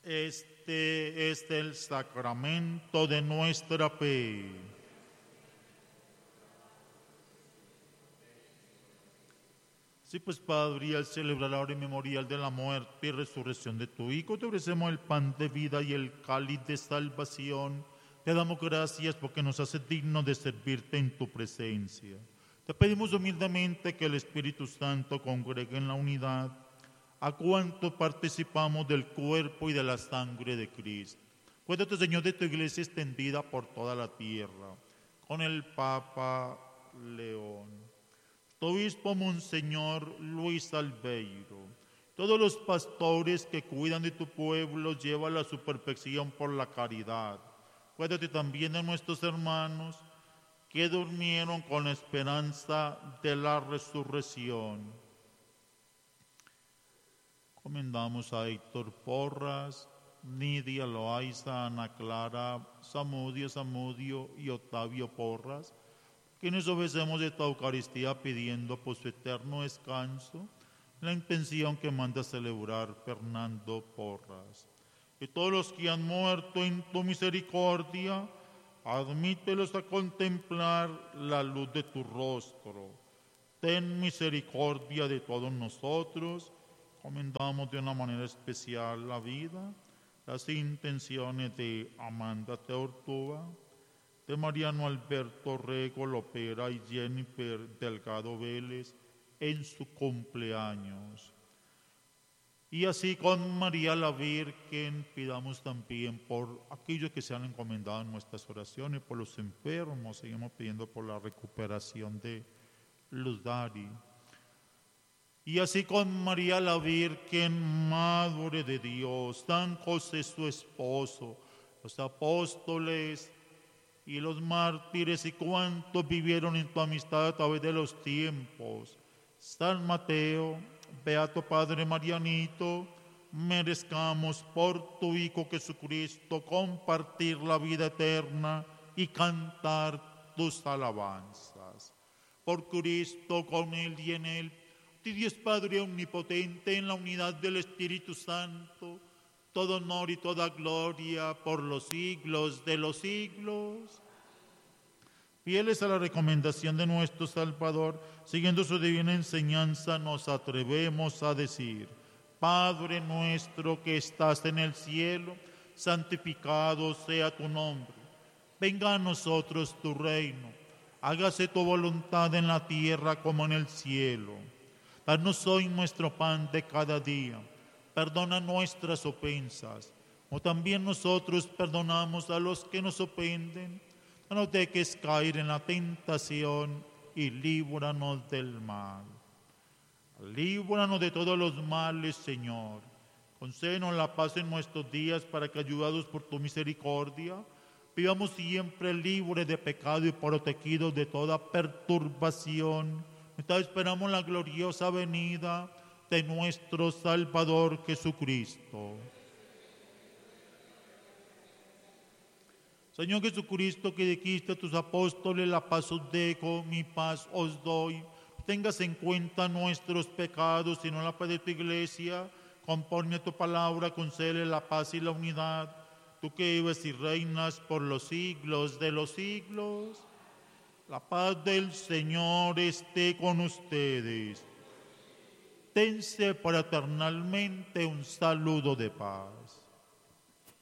Este es el sacramento de nuestra fe. Sí, pues, Padre, al celebrar la hora memorial de la muerte y resurrección de tu Hijo, te ofrecemos el pan de vida y el cáliz de salvación. Te damos gracias porque nos haces dignos de servirte en tu presencia. Te pedimos humildemente que el Espíritu Santo congregue en la unidad a cuanto participamos del cuerpo y de la sangre de Cristo. Acuérdate, Señor, de tu iglesia extendida por toda la tierra, con el Papa León, tu obispo Monseñor Luis Albeiro, todos los pastores que cuidan de tu pueblo, llévala a su perfección por la caridad. Acuérdate también de nuestros hermanos que durmieron con la esperanza de la resurrección. Comendamos a Héctor Porras, Nidia Loaiza, Ana Clara, Samudio y Octavio Porras, quienes ofrecemos esta Eucaristía pidiendo por su eterno descanso la intención que manda celebrar Fernando Porras. Y todos los que han muerto en tu misericordia, admítelos a contemplar la luz de tu rostro. Ten misericordia de todos nosotros. Comendamos de una manera especial la vida, las intenciones de Amanda Teortúa, de Mariano Alberto Rego Lopera y Jennifer Delgado Vélez en su cumpleaños. Y así con María la Virgen pidamos también por aquellos que se han encomendado en nuestras oraciones, por los enfermos, seguimos pidiendo por la recuperación de Luz Dari. Y así con María la Virgen, Madre de Dios, San José su esposo, los apóstoles y los mártires y cuantos vivieron en tu amistad a través de los tiempos, San Mateo, Beato Padre Marianito, merezcamos por tu Hijo Jesucristo compartir la vida eterna y cantar tus alabanzas. Por Cristo, con Él y en Él, Dios Padre omnipotente, en la unidad del Espíritu Santo, todo honor y toda gloria por los siglos de los siglos. Fieles a la recomendación de nuestro Salvador, siguiendo su divina enseñanza, nos atrevemos a decir: Padre nuestro que estás en el cielo, santificado sea tu nombre. Venga a nosotros tu reino. Hágase tu voluntad en la tierra como en el cielo. Danos hoy nuestro pan de cada día. Perdona nuestras ofensas, como también nosotros perdonamos a los que nos ofenden. No nos dejes caer en la tentación y líbranos del mal. Líbranos de todos los males, Señor. Concédenos la paz en nuestros días para que, ayudados por tu misericordia, vivamos siempre libres de pecado y protegidos de toda perturbación. Mientras esperamos la gloriosa venida de nuestro Salvador Jesucristo. Señor Jesucristo, que dijiste a tus apóstoles: la paz os dejo, mi paz os doy. Tengas en cuenta nuestros pecados y no la paz de tu iglesia. Conforme a tu palabra, concédele la paz y la unidad. Tú que vives y reinas por los siglos de los siglos. La paz del Señor esté con ustedes. Dense fraternalmente un saludo de paz.